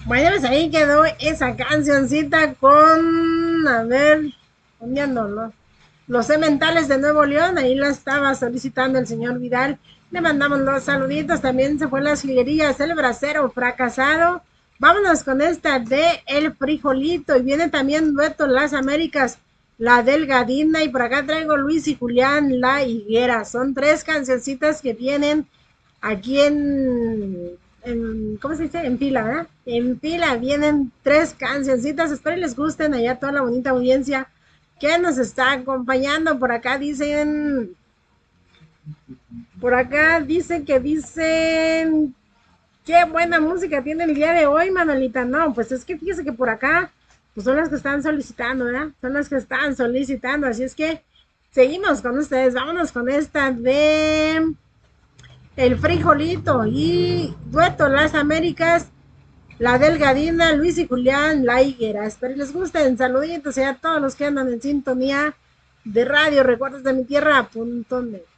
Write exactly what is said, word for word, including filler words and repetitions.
Bueno, pues ahí quedó esa cancioncita con, a ver, cambiando los, los cementales de Nuevo León, ahí la estaba solicitando el señor Vidal. Le mandamos los saluditos, también se fue las jilguerillas, el bracero fracasado. Vámonos con esta de El Frijolito, y viene también dueto Las Américas, la Delgadina, y por acá traigo Luis y Julián, La Higuera. Son tres cancioncitas que vienen aquí en, en, ¿cómo se dice? En fila, ¿verdad? En fila vienen tres cancioncitas, espero les gusten allá a toda la bonita audiencia que nos está acompañando. Por acá dicen, por acá dicen que dicen, qué buena música tiene el día de hoy, Manolita. No, pues es que fíjese que por acá, pues son las que están solicitando, ¿verdad? Son las que están solicitando, así es que seguimos con ustedes, vámonos con esta de El Frijolito y dueto Las Américas, la Delgadina, Luis y Julián, La Higuera. Espero les gusten. Saluditos a todos los que andan en sintonía de radio Recuerdos de mi Tierra punto net.